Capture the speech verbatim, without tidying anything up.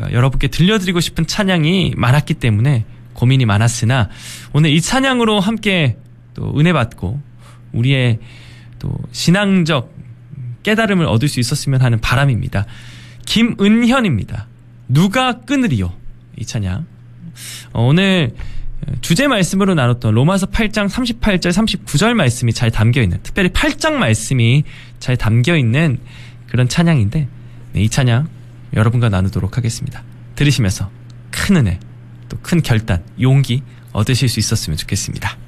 제가 여러분께 들려드리고 싶은 찬양이 많았기 때문에 고민이 많았으나 오늘 이 찬양으로 함께 또 은혜 받고 우리의 또 신앙적 깨달음을 얻을 수 있었으면 하는 바람입니다. 김은현입니다. 누가 끊으리요? 이 찬양. 어, 오늘 주제 말씀으로 나눴던 로마서 팔 장 삼십팔 절 삼십구 절 말씀이 잘 담겨있는, 특별히 팔 장 말씀이 잘 담겨있는 그런 찬양인데, 네, 이 찬양 여러분과 나누도록 하겠습니다. 들으시면서 큰 은혜, 또 큰 결단, 용기 얻으실 수 있었으면 좋겠습니다.